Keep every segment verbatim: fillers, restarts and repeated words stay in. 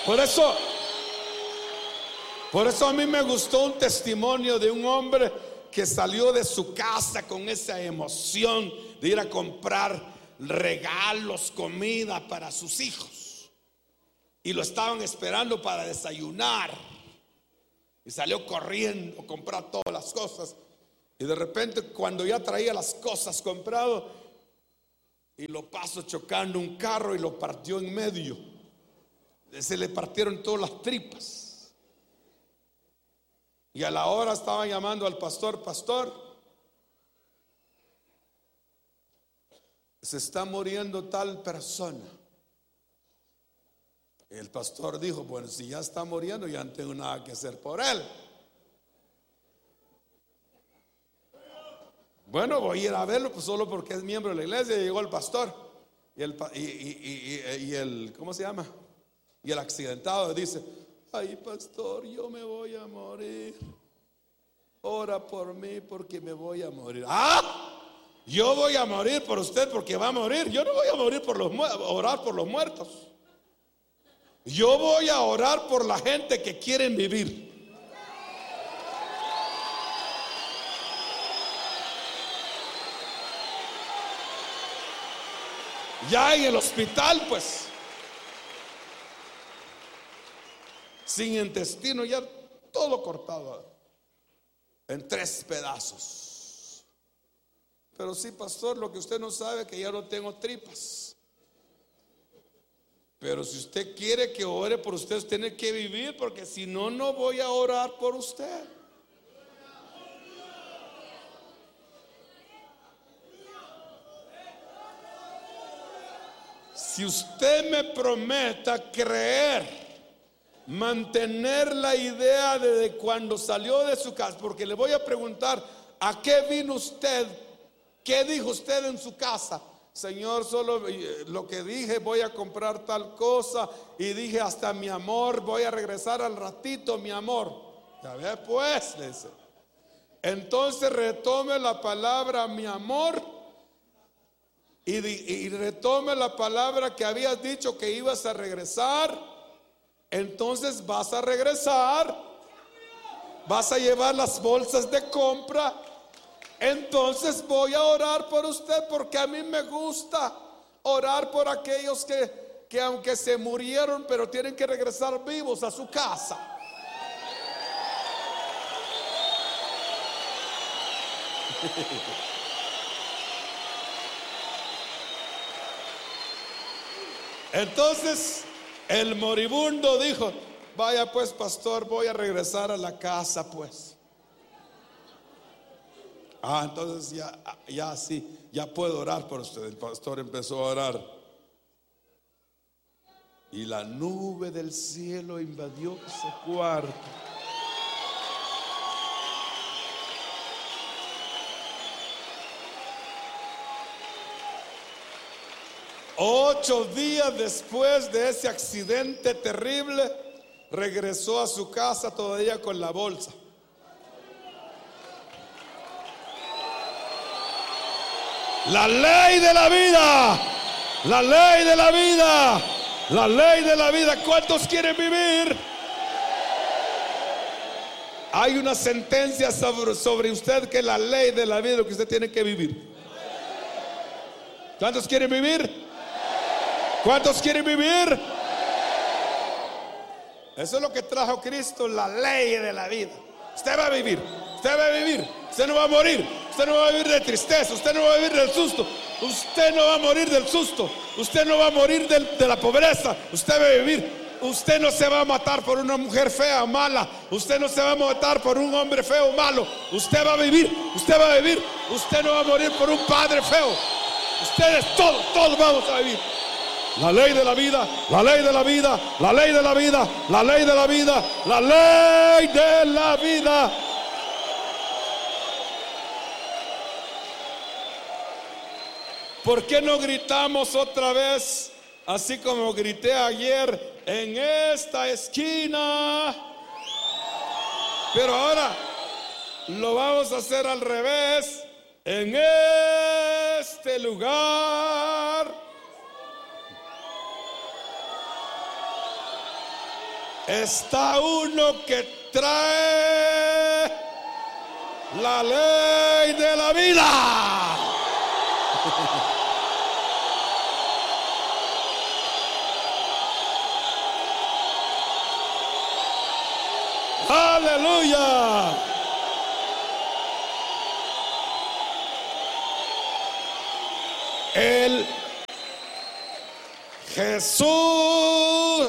Por eso, por eso a mí me gustó un testimonio de un hombre que salió de su casa con esa emoción de ir a comprar regalos, comida para sus hijos, y lo estaban esperando para desayunar, y salió corriendo a comprar todas las cosas, y de repente cuando ya traía las cosas compradas, y lo pasó chocando un carro y lo partió en medio. Se le partieron todas las tripas. Y a la hora estaban llamando al pastor: pastor, se está muriendo tal persona. Y el pastor dijo: bueno, si ya está muriendo, ya no tengo nada que hacer por él. Bueno, voy a ir a verlo, pues solo porque es miembro de la iglesia. Y llegó el pastor y el, y, y, y, y el ¿cómo se llama? Y el accidentado dice: ay, pastor, yo me voy a morir, ora por mí porque me voy a morir. Ah, yo voy a morir por usted porque va a morir. Yo no voy a morir por los orar por los muertos. Yo voy a orar por la gente que quieren vivir. Ya en el hospital, pues, sin intestino, ya todo cortado en tres pedazos. Pero sí, pastor, lo que usted no sabe es que ya no tengo tripas. Pero si usted quiere que ore por usted, usted tiene que vivir, porque si no, no voy a orar por usted. Si usted me prometa creer, mantener la idea de cuando salió de su casa, porque le voy a preguntar: ¿a qué vino usted? ¿Qué dijo usted en su casa? Señor, solo lo que dije, voy a comprar tal cosa, y dije hasta mi amor, voy a regresar al ratito, mi amor. Ya ve pues, le dice. Entonces retome la palabra mi amor. Y, y retome la palabra que habías dicho que ibas a regresar. Entonces vas a regresar. Vas a llevar las bolsas de compra. Entonces voy a orar por usted, porque a mí me gusta orar por aquellos que, que aunque se murieron, pero tienen que regresar vivos a su casa. Entonces el moribundo dijo: vaya pues, pastor, voy a regresar a la casa pues. Ah, entonces ya, ya sí, ya puedo orar por usted. El pastor empezó a orar, y la nube del cielo invadió ese cuarto. Ocho días después de ese accidente terrible, regresó a su casa todavía con la bolsa. La ley de la vida, la ley de la vida, la ley de la vida. ¿Cuántos quieren vivir? Hay una sentencia sobre, sobre usted, que es la ley de la vida, que usted tiene que vivir. ¿Cuántos quieren vivir? ¿Cuántos quieren vivir? Eso es lo que trajo Cristo, la ley de la vida. Usted va a vivir, usted va a vivir, usted no va a morir, usted no va a vivir de tristeza, usted no va a vivir del susto, usted no va a morir del susto, usted no va a morir del, de la pobreza, usted va a vivir. Usted no se va a matar por una mujer fea o mala, usted no se va a matar por un hombre feo o malo, usted va a vivir, usted va a vivir, usted no va a morir por un padre feo. Ustedes todos, todos vamos a vivir. La ley de la vida, la ley de la vida, la ley de la vida, la ley de la vida, la ley de la vida. ¿Por qué no gritamos otra vez, así como grité ayer, en esta esquina? Pero ahora lo vamos a hacer al revés. En este lugar. está uno que trae la ley de la vida. Aleluya. El Jesús,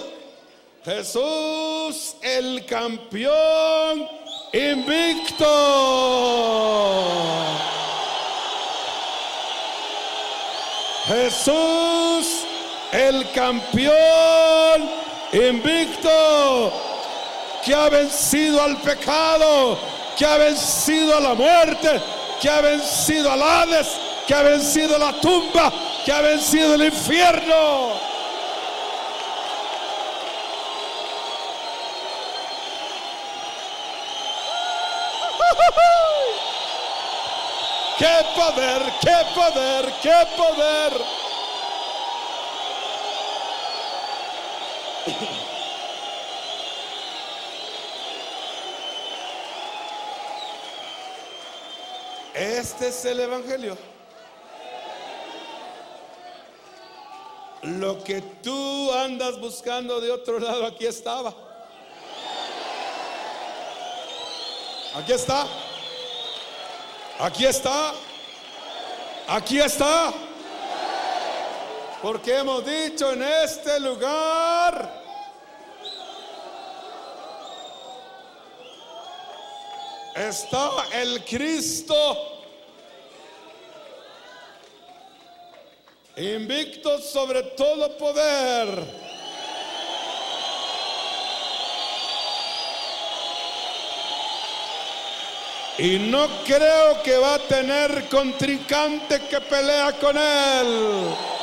Jesús el campeón invicto. Jesús el campeón invicto, que ha vencido al pecado, que ha vencido a la muerte, que ha vencido al Hades, que ha vencido la tumba, que ha vencido el infierno. ¡Qué poder, qué poder, qué poder! Este es el evangelio. Lo que tú andas buscando de otro lado, aquí estaba. Aquí está. Aquí está. Aquí está. Porque hemos dicho, en este lugar está el Cristo invicto sobre todo poder. Y no creo que va a tener contrincante que pelea con él.